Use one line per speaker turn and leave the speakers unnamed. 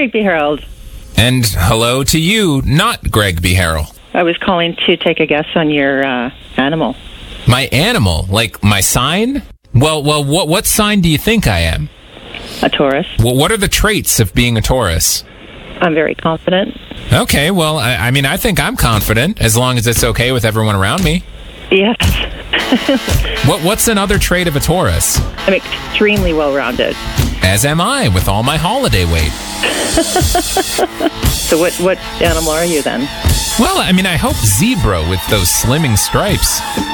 Greg B. Harold.
And hello to you, not Greg B. Harrell.
I was calling to take a guess on your animal.
My animal? Like my sign? Well, what sign do you think I am?
A Taurus.
Well, what are the traits of being a Taurus?
I'm very confident.
Okay, well, I mean, I think I'm confident, as long as it's okay with everyone around me.
Yes.
What's another trait of a Taurus?
I'm extremely well-rounded.
As am I, with all my holiday weight.
So what animal are you then?
Well, I mean, I hope zebra with those slimming stripes.